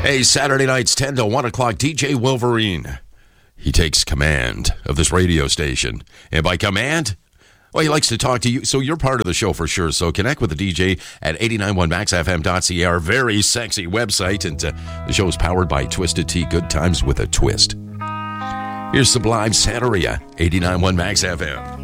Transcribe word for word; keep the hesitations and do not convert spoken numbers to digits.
Hey, Saturday nights, ten to one o'clock, D J Wolverine. He takes command of this radio station. And by command, well, he likes to talk to you. So you're part of the show for sure. So connect with the D J at eight nine one max f m dot c a, our very sexy website. And uh, the show is powered by Twisted Tea, good times with a twist. Here's Sublime Santeria, eighty-nine point one Max F M.